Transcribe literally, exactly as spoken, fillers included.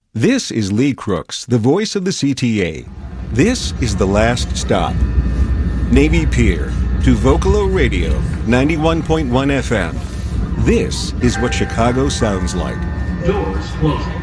This is Lee Crooks, the voice of the C T A. This is The Last Stop. Navy Pier to Vocalo Radio, ninety-one point one F M. This is what Chicago sounds like. Doors closing.